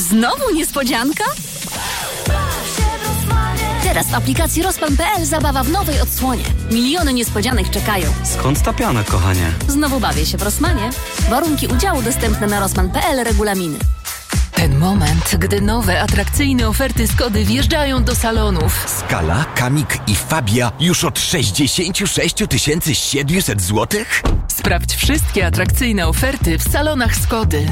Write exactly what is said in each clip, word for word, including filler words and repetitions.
Znowu niespodzianka? Teraz w aplikacji Rozpan kropka pe el zabawa w nowej odsłonie. Miliony niespodzianek czekają. Skąd ta piana, kochanie? Znowu bawię się w Rossmanie. Warunki udziału dostępne na rozpan kropka pe el, regulaminy. Ten moment, gdy nowe, atrakcyjne oferty Skody wjeżdżają do salonów. Skala, Kamik i Fabia już od sześćdziesiąt sześć tysięcy siedemset złotych? Sprawdź wszystkie atrakcyjne oferty w salonach Skody.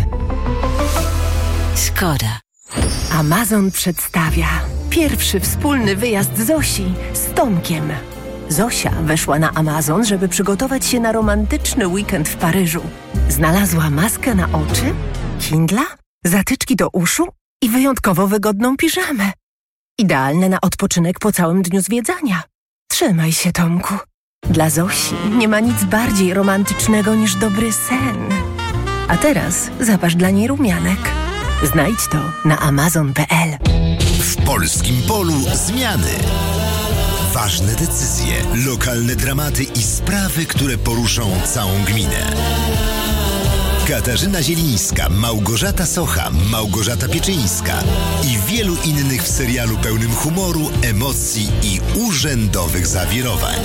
Szkoda. Amazon przedstawia pierwszy wspólny wyjazd Zosi z Tomkiem. Zosia weszła na Amazon, żeby przygotować się na romantyczny weekend w Paryżu. Znalazła maskę na oczy, Kindla, zatyczki do uszu i wyjątkowo wygodną piżamę. Idealne na odpoczynek po całym dniu zwiedzania. Trzymaj się, Tomku. Dla Zosi nie ma nic bardziej romantycznego niż dobry sen. A teraz zapasz dla niej rumianek. Znajdź to na amazon kropka pe el. W polskim polu zmiany. Ważne decyzje, lokalne dramaty i sprawy, które poruszą całą gminę. Katarzyna Zielińska, Małgorzata Socha, Małgorzata Pieczyńska i wielu innych w serialu pełnym humoru, emocji i urzędowych zawirowań.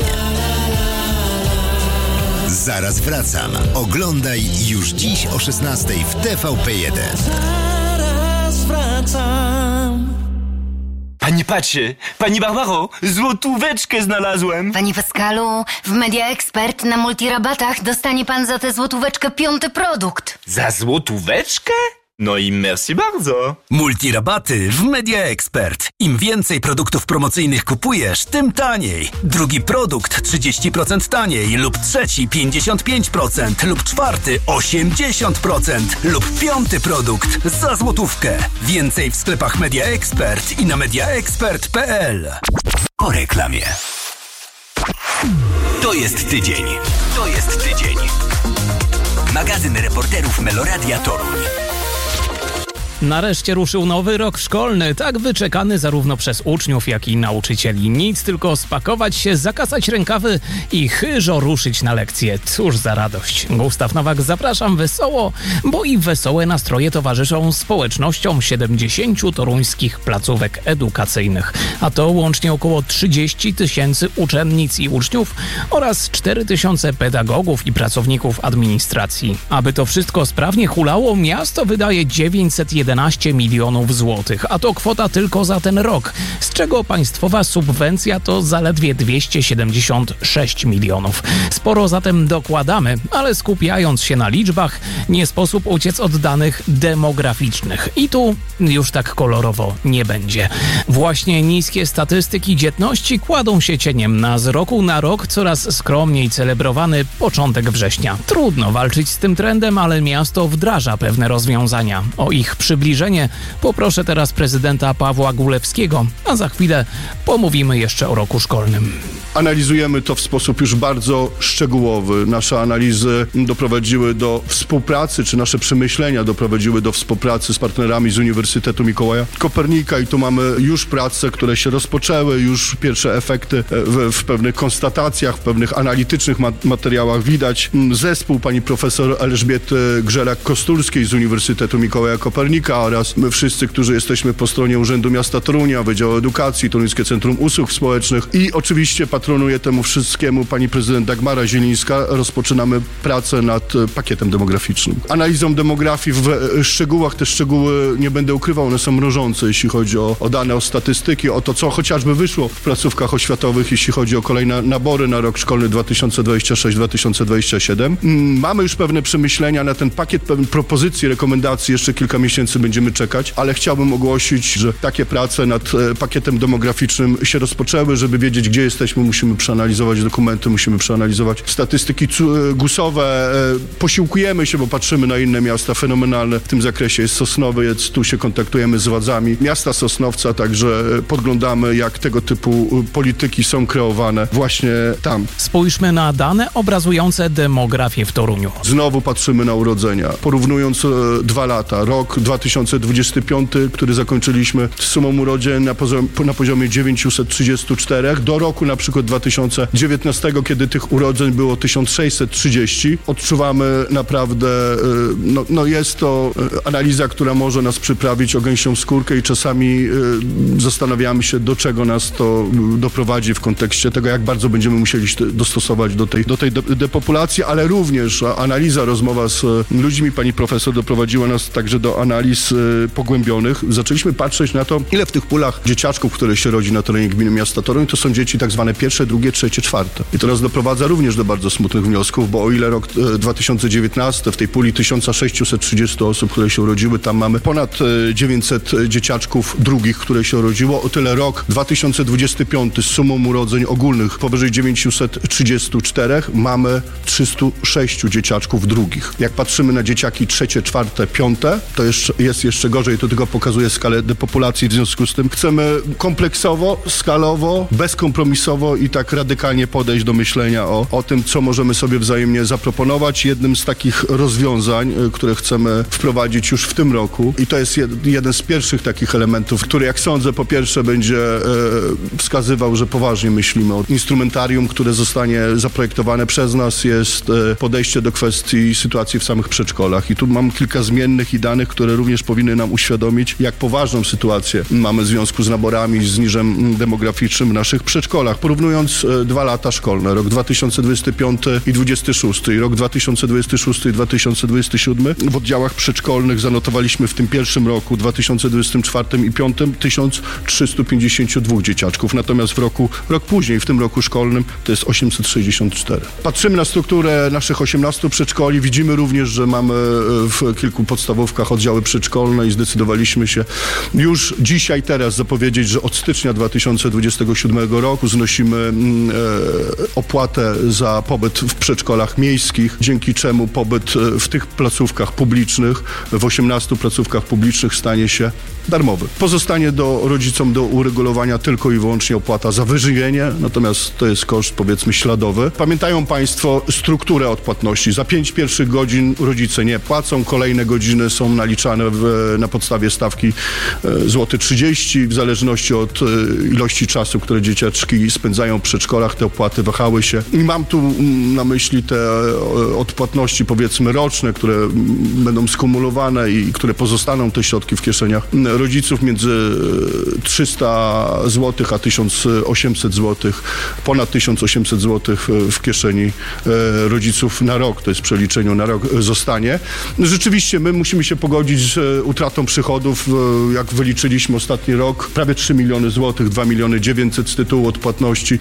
Zaraz wracam. Oglądaj już dziś o szesnastej w T V P jeden. Zaraz wracam. Panie Pacie, Pani Barbaro, złotóweczkę znalazłem. Panie Pascalu, w Media Expert na multirabatach dostanie pan za tę złotóweczkę piąty produkt. Za złotóweczkę? No i merci bardzo. Multirabaty w Media Expert. Im więcej produktów promocyjnych kupujesz, tym taniej. Drugi produkt trzydzieści procent taniej lub trzeci pięćdziesiąt pięć procent lub czwarty osiemdziesiąt procent lub piąty produkt za złotówkę. Więcej w sklepach Media Expert i na media expert kropka pe el. Po reklamie. To jest tydzień. To jest tydzień. Magazyn reporterów Meloradia Toruń. Nareszcie ruszył nowy rok szkolny, tak wyczekany zarówno przez uczniów, jak i nauczycieli. Nic, tylko spakować się, zakasać rękawy i chyżo ruszyć na lekcje. Cóż za radość. Gustaw Nowak, zapraszam wesoło, bo i wesołe nastroje towarzyszą społecznościom siedemdziesięciu toruńskich placówek edukacyjnych. A to łącznie około trzydzieści tysięcy uczennic i uczniów oraz cztery tysiące pedagogów i pracowników administracji. Aby to wszystko sprawnie hulało, miasto wydaje dziewięćset jedenaście milionów złotych, a to kwota tylko za ten rok, z czego państwowa subwencja to zaledwie dwieście siedemdziesiąt sześć milionów. Sporo zatem dokładamy, ale skupiając się na liczbach, nie sposób uciec od danych demograficznych. I tu już tak kolorowo nie będzie. Właśnie niskie statystyki dzietności kładą się cieniem na z roku na rok coraz skromniej celebrowany początek września. Trudno walczyć z tym trendem, ale miasto wdraża pewne rozwiązania. O ich przybliżenie poproszę teraz prezydenta Pawła Gulewskiego, a za chwilę pomówimy jeszcze o roku szkolnym. Analizujemy to w sposób już bardzo szczegółowy. Nasze analizy doprowadziły do współpracy, czy nasze przemyślenia doprowadziły do współpracy z partnerami z Uniwersytetu Mikołaja Kopernika i tu mamy już prace, które się rozpoczęły, już pierwsze efekty w, w pewnych konstatacjach, w pewnych analitycznych ma- materiałach widać. Zespół pani profesor Elżbiety Grzelak-Kostulskiej z Uniwersytetu Mikołaja Kopernika oraz my wszyscy, którzy jesteśmy po stronie Urzędu Miasta Torunia, Wydziału Edukacji, Toruńskie Centrum Usług Społecznych i oczywiście patronuje temu wszystkiemu pani prezydent Dagmara Zielińska. Rozpoczynamy pracę nad pakietem demograficznym. Analizą demografii w szczegółach, te szczegóły nie będę ukrywał, one są mrożące, jeśli chodzi o, o dane, o statystyki, o to, co chociażby wyszło w placówkach oświatowych, jeśli chodzi o kolejne nabory na rok szkolny dwa tysiące dwudziesty szósty dwa tysiące dwudziesty siódmy. Mamy już pewne przemyślenia na ten pakiet, pewne propozycje, rekomendacji, jeszcze kilka miesięcy będziemy czekać, ale chciałbym ogłosić, że takie prace nad pakietem demograficznym się rozpoczęły, żeby wiedzieć, gdzie jesteśmy, musimy przeanalizować dokumenty, musimy przeanalizować statystyki gusowe. Posiłkujemy się, bo patrzymy na inne miasta fenomenalne. W tym zakresie jest Sosnowiec, tu się kontaktujemy z władzami miasta Sosnowca, także podglądamy, jak tego typu polityki są kreowane właśnie tam. Spójrzmy na dane obrazujące demografię w Toruniu. Znowu patrzymy na urodzenia. Porównując e, dwa lata, rok dwa tysiące dwudziesty piąty, który zakończyliśmy z sumą urodzeń na, poziom, na poziomie dziewięćset trzydzieści cztery. Do roku na przykład dwa tysiące dziewiętnastego, kiedy tych urodzeń było tysiąc sześćset trzydzieści, odczuwamy naprawdę, no, no jest to analiza, która może nas przyprawić o gęsią skórkę i czasami zastanawiamy się, do czego nas to doprowadzi w kontekście tego, jak bardzo będziemy musieli się dostosować do tej, do tej depopulacji, ale również analiza, rozmowa z ludźmi, pani profesor doprowadziła nas także do analiz pogłębionych. Zaczęliśmy patrzeć na to, ile w tych pulach dzieciaczków, które się rodzi na terenie gminy miasta Toruń, to są dzieci tak zwane pierwsze, drugie, trzecie, czwarte. I to nas doprowadza również do bardzo smutnych wniosków, bo o ile rok dwa tysiące dziewiętnasty w tej puli tysiąc sześćset trzydzieści osób, które się urodziły, tam mamy ponad dziewięćset dzieciaczków drugich, które się urodziło, o tyle rok dwa tysiące dwudziesty piąty z sumą urodzeń ogólnych powyżej dziewięćset trzydzieści cztery mamy trzysta sześć dzieciaczków drugich. Jak patrzymy na dzieciaki trzecie, czwarte, piąte, to jeszcze, jest jeszcze gorzej, to tylko pokazuje skalę depopulacji. W związku z tym chcemy kompleksowo, skalowo, bezkompromisowo i tak radykalnie podejść do myślenia o, o tym, co możemy sobie wzajemnie zaproponować. Jednym z takich rozwiązań, które chcemy wprowadzić już w tym roku, i to jest jed, jeden z pierwszych takich elementów, który, jak sądzę, po pierwsze będzie e, wskazywał, że poważnie myślimy o instrumentarium, które zostanie zaprojektowane przez nas, jest e, podejście do kwestii sytuacji w samych przedszkolach. I tu mam kilka zmiennych i danych, które również powinny nam uświadomić, jak poważną sytuację mamy w związku z naborami, z niżem demograficznym w naszych przedszkolach. Porównując e, dwa lata szkolne, rok dwa tysiące dwudziesty piąty i dwudziesty szósty i rok dwa tysiące dwudziesty szósty i dwa tysiące dwudziesty siódmy, w oddziałach przedszkolnych zanotowaliśmy w tym pierwszym roku, dwa tysiące dwudziestym czwartym i dwa tysiące piątym, tysiąc trzysta pięćdziesiąt dwa dzieciaczków. Natomiast w roku, rok później, w tym roku szkolnym, to jest osiemset sześćdziesiąt cztery. Patrzymy na strukturę naszych osiemnastu przedszkoli. Widzimy również, że mamy w kilku podstawówkach oddziały przedszkolne i zdecydowaliśmy się już dzisiaj, teraz zapowiedzieć, że od stycznia dwa tysiące dwudziestego siódmego roku znosimy e, opłatę za pobyt w przedszkolach miejskich, dzięki czemu pobyt w tych placówkach publicznych, w osiemnastu placówkach publicznych stanie się darmowy. Pozostanie do rodzicom do uregulowania tylko i wyłącznie opłata za wyżywienie, natomiast to jest koszt, powiedzmy, śladowy. Pamiętają Państwo strukturę odpłatności. Za pięć pierwszych godzin rodzice nie płacą, kolejne godziny są naliczane w, na podstawie stawki złoty trzydzieści. W zależności od ilości czasu, które dzieciaczki spędzają w przedszkolach, te opłaty wahały się. I mam tu na myśli te odpłatności, powiedzmy, roczne, które będą skumulowane i które pozostaną, te środki w kieszeniach rodziców, między trzysta złotych a tysiąc osiemset złotych, ponad tysiąc osiemset złotych w kieszeni rodziców na rok, to jest w przeliczeniu na rok, zostanie. Rzeczywiście my musimy się pogodzić z utratą przychodów. Jak wyliczyliśmy ostatni rok, prawie trzy miliony złotych, dwa miliony dziewięćset z tytułu odpłatności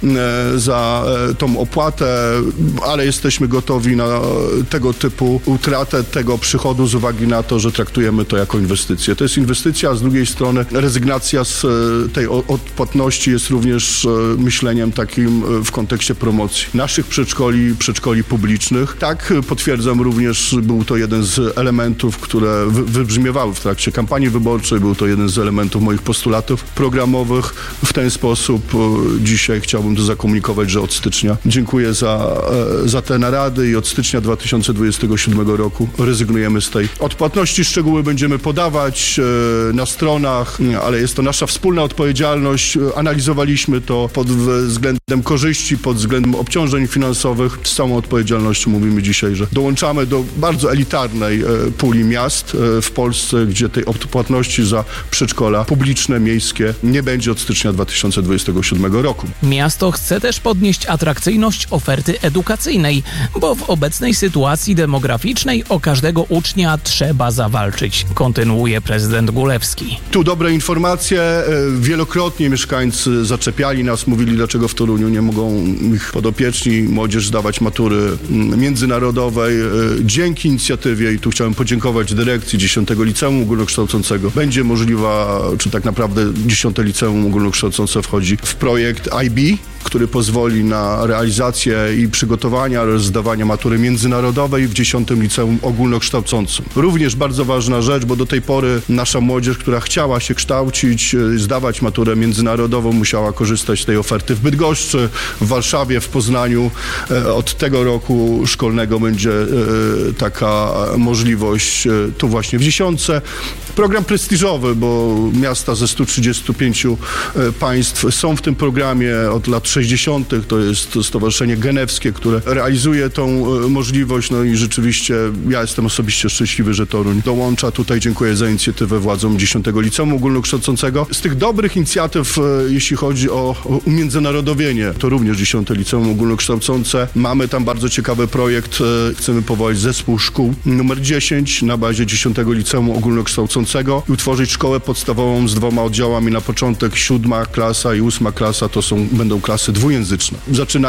za tą opłatę, ale jesteśmy gotowi na tego typu utratę tego przychodu z uwagi na to, że traktujemy to jako inwestycję. To jest inwestycja, a z drugiej strony rezygnacja z tej odpłatności jest również myśleniem takim w kontekście promocji naszych przedszkoli, przedszkoli publicznych. Tak, potwierdzam również, był to jeden z elementów, które wybrzmiewały w trakcie kampanii wyborczej, był to jeden z elementów moich postulatów programowych. W ten sposób dzisiaj chciałbym to zakomunikować, że od stycznia dziękuję za, za te narady i od stycznia dwa tysiące dwudziestego siódmego roku rezygnujemy z tej odpłatności. Szczegóły będziemy podawać na stronach, ale jest to nasza wspólna odpowiedzialność. Analizowaliśmy to pod względem korzyści, pod względem obciążeń finansowych. Z całą odpowiedzialnością mówimy dzisiaj, że dołączamy do bardzo elitarnej puli miast w Polsce, gdzie tej odpłatności za przedszkola publiczne, miejskie nie będzie od stycznia dwa tysiące dwudziestego siódmego roku. Miasto chce też podnieść atrakcyjność oferty edukacyjnej, bo w obecnej sytuacji demograficznej o każdego ucznia trzeba zawalczyć, kontynuuje prezydent Gulewski. Tu dobre informacje. Wielokrotnie mieszkańcy zaczepiali nas, mówili, dlaczego w Toruniu nie mogą ich podopieczni, młodzież zdawać matury międzynarodowej. Dzięki inicjatywie, i tu chciałem podziękować dyrekcji dziesiątego Liceum Ogólnokształcącego, będzie możliwa, czy tak naprawdę dziesiąte Liceum Ogólnokształcące wchodzi w projekt I B, który pozwoli na realizację i przygotowania oraz zdawania matury międzynarodowej w dziesiątym Liceum Ogólnokształcącym. Również bardzo ważna rzecz, bo do tej pory nasza młodzież, która chciała się kształcić, zdawać maturę międzynarodową, musiała korzystać z tej oferty w Bydgoszczy, w Warszawie, w Poznaniu. Od tego roku szkolnego będzie taka możliwość tu właśnie w dziesiątym tysiące. Program prestiżowy, bo miasta ze stu trzydziestu pięciu państw są w tym programie od lat sześćdziesiątych. To jest Stowarzyszenie Genewskie, które realizuje tą możliwość. No i rzeczywiście ja jestem osobiście szczęśliwy, że Toruń dołącza. Tutaj dziękuję za inicjatywę władzom dziesiątego Liceum Ogólnokształcącego. Z tych dobrych inicjatyw, jeśli chodzi o umiędzynarodowienie, to również dziesiąte Liceum Ogólnokształcące. Mamy tam bardzo ciekawy projekt. Chcemy powołać zespół szkół numer dziesięć na bazie dziesiątego Liceum Ogólnokształcącego i utworzyć szkołę podstawową z dwoma oddziałami na początek. Siódma klasa i ósma klasa to są, będą klasy dwujęzyczne. Zaczyna